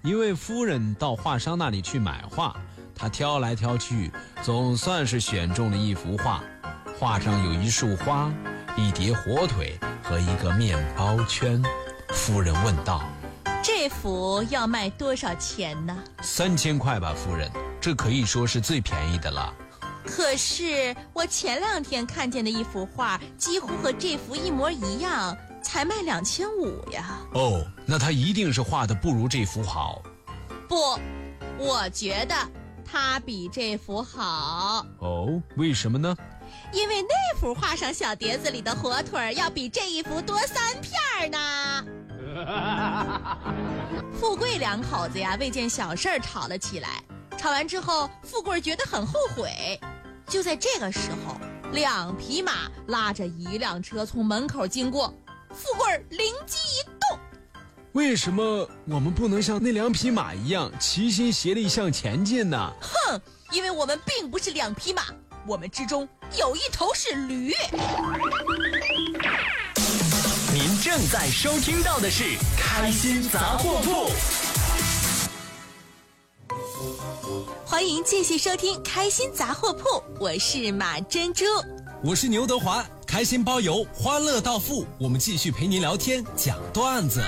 一位夫人到画商那里去买画，她挑来挑去，总算是选中了一幅画。画上有一束花，一碟火腿和一个面包圈。夫人问道： 这幅要卖多少钱呢 ？3000块吧，夫人，这可以说是最便宜的了。 可是我前2天看见的一幅画几乎和这幅一模一样，才卖2500呀。 哦，那他一定是画的不如这幅好。 不，我觉得他比这幅好。 哦，为什么呢？ 因为那幅画上小碟子里的火腿要比这一幅多3片呢。富贵两口子呀，为件小事吵了起来。吵完之后，富贵觉得很后悔。就在这个时候，2匹马拉着1辆车从门口经过，富贵灵机一动： 为什么我们不能像那2匹马一样齐心协力向前进呢？ 哼，因为我们并不是2匹马，我们之中有一头是驴。 您正在收听到的是开心杂货铺。 欢迎继续收听开心杂货铺，我是马珍珠， 我是牛德华，开心包邮，欢乐到付，我们继续陪您聊天讲段子。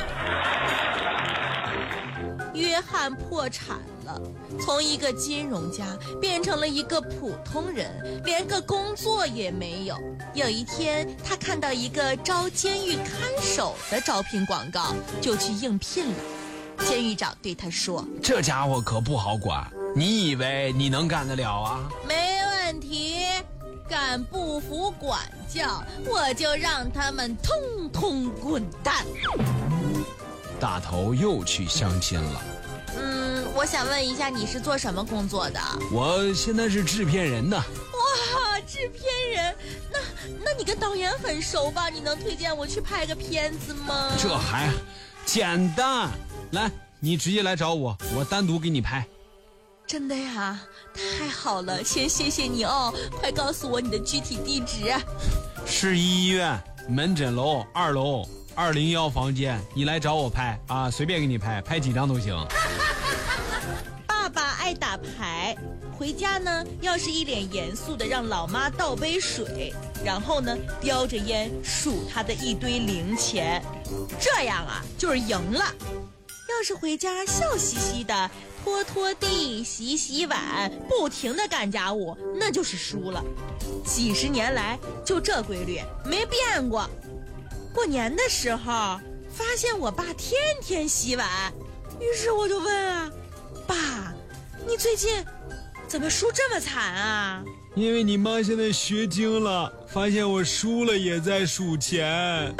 约翰破产了，从一个金融家变成了一个普通人，连个工作也没有。有一天，他看到一个招监狱看守的招聘广告，就去应聘了。监狱长对他说： 这家伙可不好管，你以为你能干得了啊？ 没问题，敢不服管教，我就让他们通通滚蛋。 大头又去相亲了。 我想问一下，你是做什么工作的？ 我现在是制片人呢。 哇，制片人，那你跟导演很熟吧？你能推荐我去拍个片子吗？ 这还简单，来，你直接来找我，我单独给你拍。 真的呀？太好了，先谢谢你哦，快告诉我你的具体地址。 市医院门诊楼2楼201房间，你来找我拍啊，随便给你拍，拍几张都行。 爸爸爱打牌，回家呢要是一脸严肃的让老妈倒杯水，然后呢叼着烟数他的一堆零钱，这样啊就是赢了。要是回家笑嘻嘻的拖拖地洗洗碗，不停的干家务，那就是输了。几十年来就这规律没变过。过年的时候发现我爸天天洗碗，于是我就问啊，爸，你最近怎么输这么惨啊？ 因为你妈现在学精了，发现我输了也在数钱。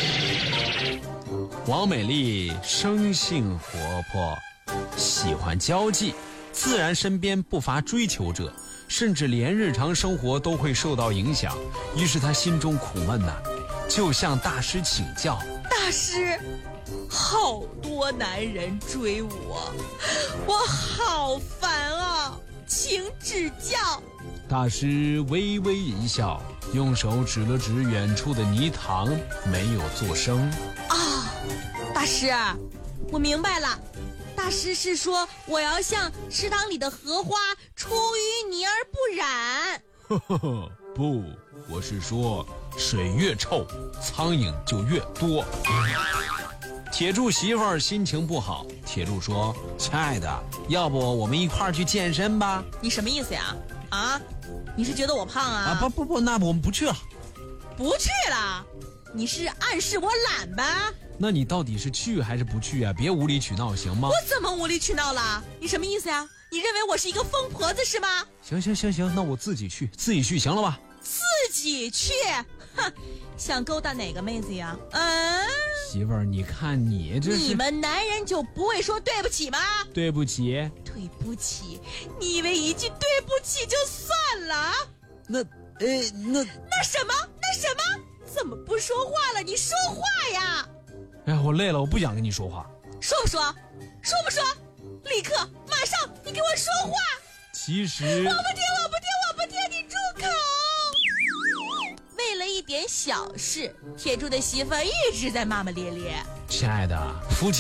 王美丽生性活泼，喜欢交际，自然身边不乏追求者，甚至连日常生活都会受到影响。于是她心中苦闷呐，就向大师请教。 大师，好多男人追我，我好烦啊，请指教。 大师微微一笑，用手指了指远处的泥塘，没有作声。 大师，我明白了，大师是说我要像池塘里的荷花，出淤泥而不染。 呵呵呵，不，我是说水越臭，苍蝇就越多。铁柱媳妇儿心情不好，铁柱说：亲爱的，要不我们一块儿去健身吧？ 你什么意思呀？啊，你是觉得我胖啊？ 不，那我们不去了。 不去了？你是暗示我懒吧？ 那你到底是去还是不去啊？别无理取闹行吗？ 我怎么无理取闹了？你什么意思呀？你认为我是一个疯婆子是吗？ 行，那我自己去行了吧？ 自己去？哼，想勾搭哪个妹子呀？ 媳妇儿，你看你这是…… 你们男人就不会说对不起吗？ 对不起， 你以为一句对不起就算了？ 那什么？怎么不说话了？你说话呀！ 哎呀，我累了，我不想跟你说话。 说不说？立刻，马上，你给我说话！ 其实…… 我不听，你住口！为了一点小事，铁柱的媳妇儿一直在骂骂咧咧。 亲爱的，夫妻